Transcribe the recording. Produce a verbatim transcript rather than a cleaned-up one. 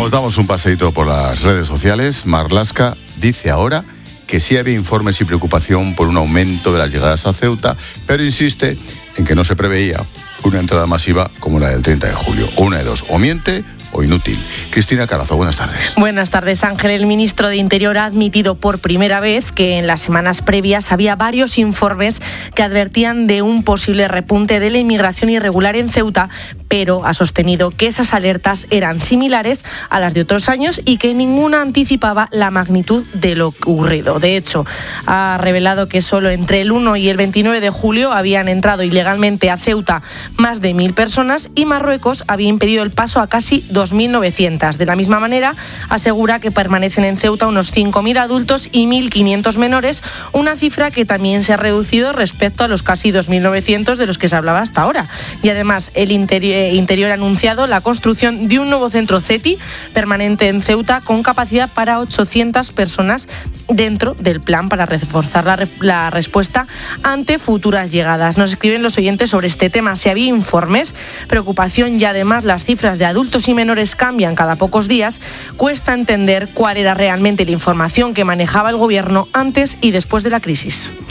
Nos damos un paseíto por las redes sociales. Marlaska dice ahora que sí había informes y preocupación por un aumento de las llegadas a Ceuta, pero insiste en que no se preveía una entrada masiva como la del treinta de julio. O una de dos, o miente o inútil. Cristina Carazo, buenas tardes. Buenas tardes, Ángel. El ministro de Interior ha admitido por primera vez que en las semanas previas había varios informes que advertían de un posible repunte de la inmigración irregular en Ceuta, pero ha sostenido que esas alertas eran similares a las de otros años y que ninguna anticipaba la magnitud de lo ocurrido. De hecho, ha revelado que solo entre el uno y el veintinueve de julio habían entrado ilegalmente a Ceuta más de mil personas y Marruecos había impedido el paso a casi dos mil novecientos. De la misma manera, asegura que permanecen en Ceuta unos cinco mil adultos y mil quinientos menores, una cifra que también se ha reducido respecto a los casi dos mil novecientos de los que se hablaba hasta ahora. Y además, el Interior, Interior ha anunciado la construcción de un nuevo centro CETI permanente en Ceuta con capacidad para ochocientas personas dentro del plan para reforzar la, la respuesta ante futuras llegadas. Nos escriben los oyentes sobre este tema. Si había informes, preocupación y además las cifras de adultos y menores cambian cada pocos días, cuesta entender cuál era realmente la información que manejaba el gobierno antes y después de la crisis.